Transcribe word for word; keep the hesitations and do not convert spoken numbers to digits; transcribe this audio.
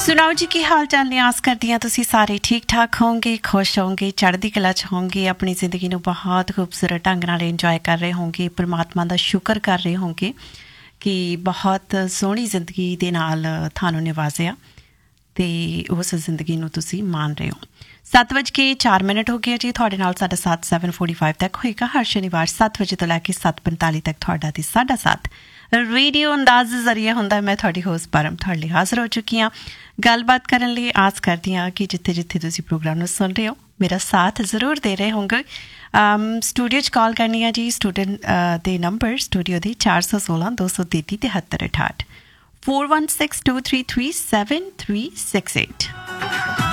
ਸੁਣਾਓ ਜੀ ਕੀ ਹਾਲ ਚਾਲ ਨੇ। ਆਸ ਕਰਦੀ ਹਾਂ ਤੁਸੀਂ ਸਾਰੇ ਠੀਕ ਠਾਕ ਹੋਵੋਗੇ, ਖੁਸ਼ ਹੋਵੋਗੇ, ਚੜ੍ਹਦੀ ਕਲਾ 'ਚ ਹੋਵੋਗੇ, ਆਪਣੀ ਜ਼ਿੰਦਗੀ ਨੂੰ ਬਹੁਤ ਖੂਬਸੂਰਤ ਢੰਗ ਨਾਲ ਇੰਜੋਏ ਕਰ ਰਹੇ ਹੋਵੋਗੇ, ਪਰਮਾਤਮਾ ਦਾ ਸ਼ੁਕਰ ਕਰ ਰਹੇ ਹੋਵੋਗੇ ਕਿ ਬਹੁਤ ਸੋਹਣੀ ਜ਼ਿੰਦਗੀ ਦੇ ਨਾਲ ਤੁਹਾਨੂੰ ਨਿਵਾਜ਼ਿਆ ਅਤੇ ਉਸ ਜ਼ਿੰਦਗੀ ਨੂੰ ਤੁਸੀਂ ਮਾਣ ਰਹੇ ਹੋ। ਸੱਤ ਵਜ ਕੇ ਚਾਰ ਮਿੰਟ ਹੋ ਗਏ ਜੀ। ਤੁਹਾਡੇ ਨਾਲ ਸਾਡਾ ਸਾਥ ਸੈਵਨ ਫੋਰਟੀ ਫਾਈਵ ਤੱਕ ਹੋਏਗਾ ਹਰ ਸ਼ਨੀਵਾਰ ਸੱਤ ਵਜੇ ਤੋਂ ਲੈ ਕੇ ਸੱਤ ਪੰਤਾਲੀ ਤੱਕ। ਤੁਹਾਡਾ ਅਤੇ ਸਾਡਾ ਸਾਥ ਰੇਡੀਓ ਅੰਦਾਜ਼ ਦੇ ਜ਼ਰੀਏ ਹੁੰਦਾ। ਮੈਂ ਤੁਹਾਡੀ ਹੋਸਟ ਪਰਮ ਤੁਹਾਡੇ ਲਈ ਹਾਜ਼ਰ ਹੋ ਚੁੱਕੀ ਹਾਂ ਗੱਲਬਾਤ ਕਰਨ ਲਈ। ਆਸ ਕਰਦੀ ਹਾਂ ਕਿ ਜਿੱਥੇ ਜਿੱਥੇ ਤੁਸੀਂ ਪ੍ਰੋਗਰਾਮ ਨੂੰ ਸੁਣ ਰਹੇ ਹੋ ਮੇਰਾ ਸਾਥ ਜ਼ਰੂਰ ਦੇ ਰਹੇ ਹੋਗੇ। ਸਟੂਡੀਓ 'ਚ ਕਾਲ ਕਰਨੀ ਹੈ ਜੀ। ਸਟੂਡੈਂਟ ਦੇ ਨੰਬਰ ਸਟੂਡੀਓ ਦੇ ਚਾਰ ਸੌ ਸੋਲਾਂ ਦੋ ਸੌ ਤੇਤੀ ਤਿਹੱਤਰ ਅਠਾਹਠ, four one six two three three seven three six eight.